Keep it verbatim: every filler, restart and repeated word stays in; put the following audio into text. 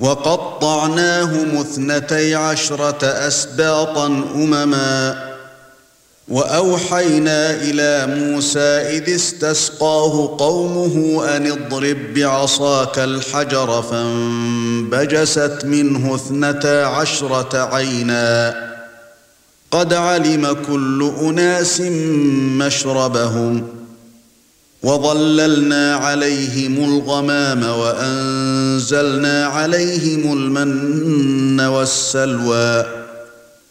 وَقَطَّعْنَاهُمُ اثْنَتَيْ عَشْرَةَ أَسْبَاطًا أُمَمًا وَأَوْحَيْنَا إِلَى مُوسَى إِذِ اسْتَسْقَاهُ قَوْمُهُ أَنِ اضْرِب بِّعَصَاكَ الْحَجَرَ فَانبَجَسَتْ مِنْهُ اثْنَتَا عَشْرَةَ عَيْنًا قَدْ عَلِمَ كُلُّ أُنَاسٍ مَّشْرَبَهُمْ وَظَلَّلْنَا عَلَيْهِمُ الْغَمَامَ وَأَنزَلْنَا عَلَيْهِمُ الْمَنَّ وَالسَّلْوَىٰ